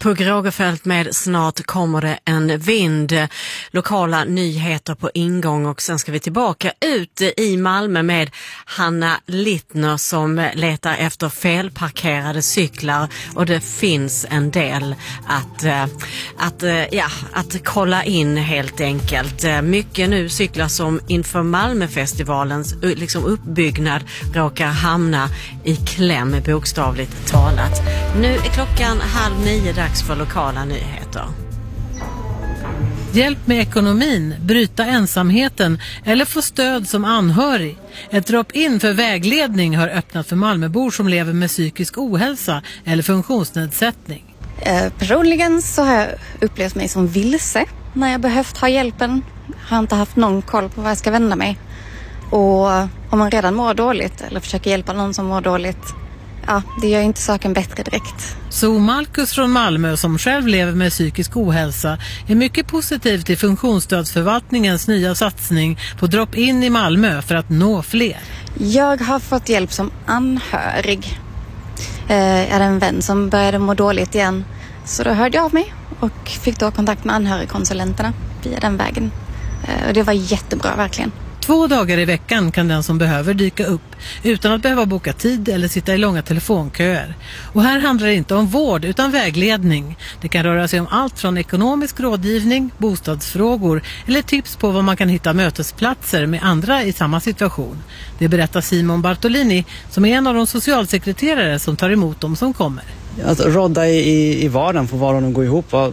Pugh Rogefeldt med Snart kommer det en vind. Lokala nyheter på ingång och sen ska vi tillbaka ut i Malmö med Hanna Littner som letar efter felparkerade cyklar och det finns en del att kolla in helt enkelt. Mycket nu cyklar som inför Malmöfestivalens uppbyggnad råkar hamna i kläm bokstavligt talat. Nu är klockan 8:30, dags för lokala nyheter. Hjälp med ekonomin, bryta ensamheten eller få stöd som anhörig. Ett drop-in för vägledning har öppnat för Malmöbor som lever med psykisk ohälsa eller funktionsnedsättning. Personligen så har jag upplevt mig som vilse när jag behövt ha hjälpen. Har inte haft någon koll på vad jag ska vända mig. Och om man redan mår dåligt eller försöker hjälpa någon som mår dåligt, det gör inte saken bättre direkt. Så Marcus från Malmö som själv lever med psykisk ohälsa är mycket positiv till funktionsstödsförvaltningens nya satsning på drop-in i Malmö för att nå fler. Jag har fått hjälp som anhörig. Jag hade en vän som började må dåligt igen. Så då hörde jag av mig och fick då kontakt med anhörigkonsulenterna via den vägen. Och det var jättebra verkligen. 2 dagar i veckan kan den som behöver dyka upp utan att behöva boka tid eller sitta i långa telefonköer. Och här handlar det inte om vård utan vägledning. Det kan röra sig om allt från ekonomisk rådgivning, bostadsfrågor eller tips på var man kan hitta mötesplatser med andra i samma situation. Det berättar Simon Bartolini som är en av de socialsekreterare som tar emot dem som kommer. Att rodda i vardagen, få vardagen att gå ihop.